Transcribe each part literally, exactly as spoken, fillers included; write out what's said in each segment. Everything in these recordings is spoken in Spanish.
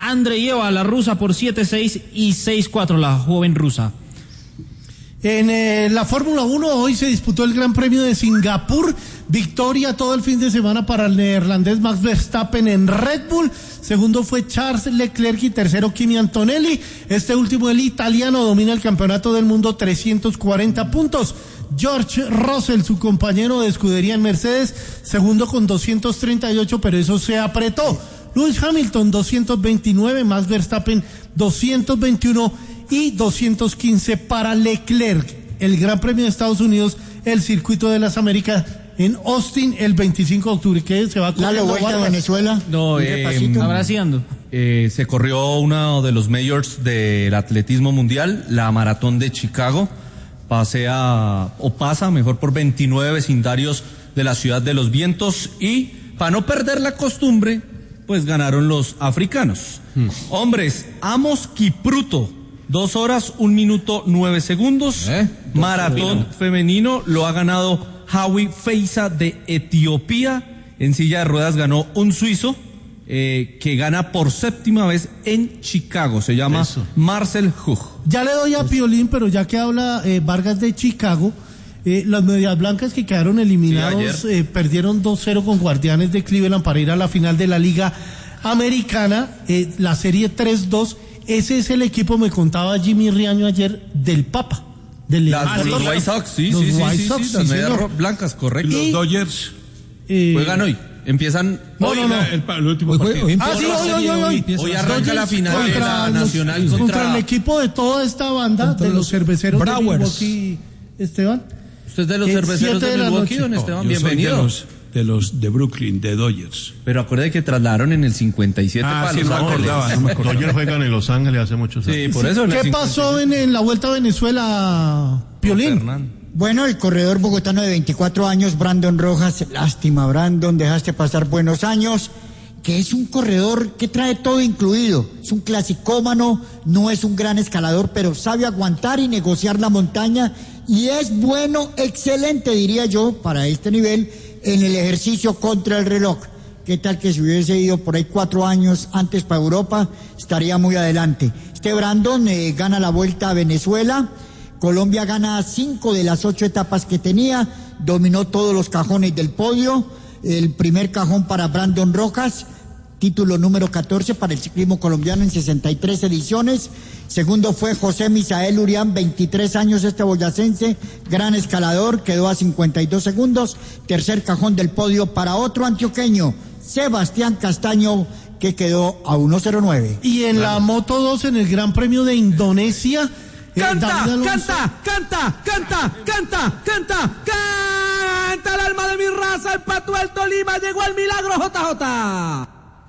Andreyeva, la rusa, por siete seis y seis cuatro, la joven rusa. En eh, la Fórmula uno hoy se disputó el Gran Premio de Singapur, victoria todo el fin de semana para el neerlandés Max Verstappen en Red Bull, segundo fue Charles Leclerc y tercero Kimi Antonelli, este último el italiano domina el campeonato del mundo, trescientos cuarenta puntos. George Russell, su compañero de escudería en Mercedes, segundo con doscientos treinta y ocho, pero eso se apretó. Lewis Hamilton doscientos veintinueve, Max Verstappen doscientos veintiuno y doscientos quince para Leclerc. El Gran Premio de Estados Unidos, el Circuito de las Américas en Austin el veinticinco de octubre. ¿Qué se va a correr? ¿La vuelta de Venezuela? No, eh, abraciando. Eh, se corrió uno de los majors del atletismo mundial, la Maratón de Chicago. Pasea, o pasa mejor, por veintinueve vecindarios de la Ciudad de los Vientos, y para no perder la costumbre, pues ganaron los africanos. Hmm. Hombres, Amos Kipruto, dos horas, un minuto, nueve segundos. ¿Eh? Maratón femenino lo ha ganado Hawi Feiza de Etiopía. En silla de ruedas ganó un suizo eh, que gana por séptima vez en Chicago. Se llama Eso. Marcel Hug. Ya le doy a Piolín, pero ya que habla eh, Vargas de Chicago, eh, las Medias Blancas que quedaron eliminados sí, eh, perdieron dos cero con Guardianes de Cleveland para ir a la final de la Liga Americana, eh, la serie tres dos. Ese es el equipo, me contaba Jimmy Riaño ayer, del Papa. Del las, los, los White Sox, sí, los sí, White sí, Sox, sí, sí, las sí, Medias señor. Blancas, correcto. Y los Dodgers eh, juegan hoy. Empiezan no, hoy no, no. El, el último hoy, partido. Hoy, ah, sí, hoy, hoy, hoy, hoy. Hoy arranca la final contra de la los, Nacional contra, contra el equipo de toda esta banda contra de los, los cerveceros Browers. de Milwaukee, Esteban. ¿Usted es de los eh, cerveceros de, de Milwaukee, don Esteban? No, bienvenido. De los, de los de Brooklyn, de Dodgers. Pero acuérdate que trasladaron en el cincuenta y siete ah, para sí, Los no Ángeles. Me acordaba, no me acordaba. Dodgers juegan en Los Ángeles hace muchos años. Sí, por eso. ¿Qué pasó en, en la Vuelta a Venezuela, Piolín? No, bueno, el corredor bogotano de veinticuatro años, Brandon Rojas, lástima, Brandon, dejaste pasar buenos años, que es un corredor que trae todo incluido, es un clasicómano, no es un gran escalador, pero sabe aguantar y negociar la montaña, y es bueno, excelente, diría yo, para este nivel, en el ejercicio contra el reloj. ¿Qué tal que si hubiese ido por ahí cuatro años antes para Europa, estaría muy adelante? Este Brandon eh, gana la Vuelta a Venezuela. Colombia gana cinco de las ocho etapas que tenía, dominó todos los cajones del podio. El primer cajón para Brandon Rojas, título número catorce para el ciclismo colombiano en sesenta y tres ediciones. Segundo fue José Misael Urián, veintitrés años, este boyacense, gran escalador, quedó a cincuenta y dos segundos. Tercer cajón del podio para otro antioqueño, Sebastián Castaño, que quedó a uno cero nueve. Y en claro. la Moto dos, en el Gran Premio de Indonesia, Canta, canta, canta, canta, canta, canta, canta el alma de mi raza, el Pato del Tolima, llegó el milagro J J.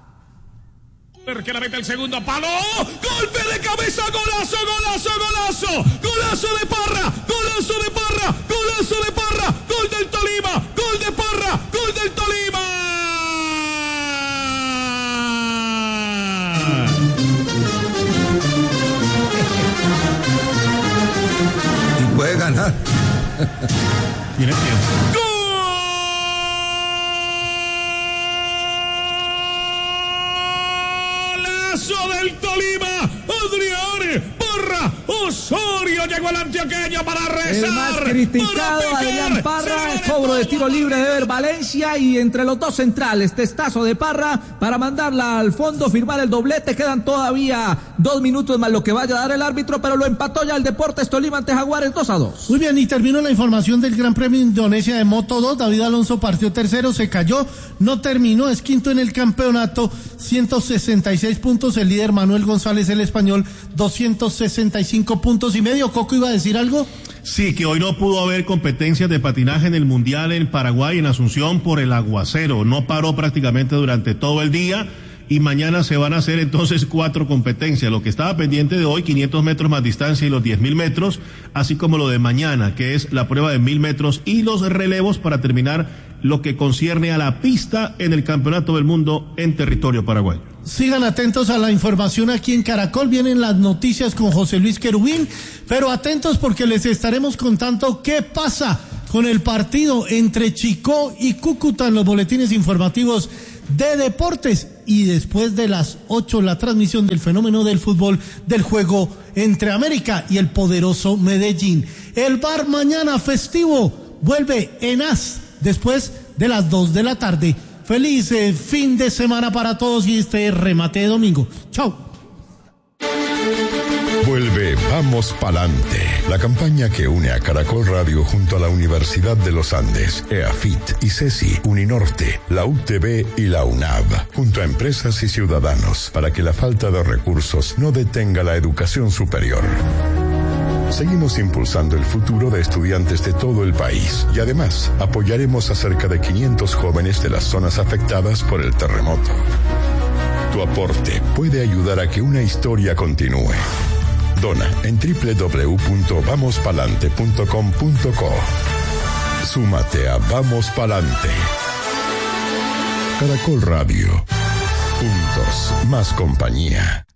Que la mete el segundo palo, golpe de cabeza, golazo, golazo, golazo, golazo de Parra, golazo de Parra, golazo de Parra, gol del Tolima, gol de Parra, gol del Tolima. Puede ganar. Tiene tiempo. ¡Golazo del Tolima! Adrián Parra Osorio llegó el antioqueño para rezar. El más criticado, Adrián Parra, el cobro de tiro libre de Ever Valencia, y entre los dos centrales, testazo de Parra para mandarla al fondo, firmar el doblete. Quedan todavía dos minutos más lo que vaya a dar el árbitro, pero lo empató ya el Deportes Tolima ante Jaguares dos a dos. Muy bien, y terminó la información del Gran Premio de Indonesia de Moto dos. David Alonso partió tercero, se cayó, no terminó, es quinto en el campeonato, ciento sesenta y seis puntos. El líder Manuel González, el español, doscientos sesenta y cinco puntos y medio. ¿Coco iba a decir algo? Sí, que hoy no pudo haber competencias de patinaje en el Mundial en Paraguay, en Asunción, por el aguacero. No paró prácticamente durante todo el día. Y mañana se van a hacer entonces cuatro competencias. Lo que estaba pendiente de hoy, quinientos metros más distancia y los diez mil metros, así como lo de mañana, que es la prueba de mil metros y los relevos para terminar lo que concierne a la pista en el Campeonato del Mundo en territorio paraguayo. Sigan atentos a la información aquí en Caracol, vienen las noticias con José Luis Querubín, pero atentos porque les estaremos contando qué pasa con el partido entre Chicó y Cúcuta en los boletines informativos de deportes y después de las ocho la transmisión del fenómeno del fútbol del juego entre América y el poderoso Medellín. El bar mañana festivo vuelve en As después de las dos de la tarde. Feliz eh, fin de semana para todos y este remate de domingo. Chao. Vuelve Vamos Palante, la campaña que une a Caracol Radio junto a la Universidad de los Andes, EAFIT, ICESI, Uninorte, la U T B y la UNAV, junto a empresas y ciudadanos, para que la falta de recursos no detenga la educación superior. Seguimos impulsando el futuro de estudiantes de todo el país y además apoyaremos a cerca de quinientos jóvenes de las zonas afectadas por el terremoto. Tu aporte puede ayudar a que una historia continúe. Dona en doble u doble u doble u punto vamos palante punto com punto co. Súmate a Vamos Palante. Caracol Radio. Juntos, más compañía.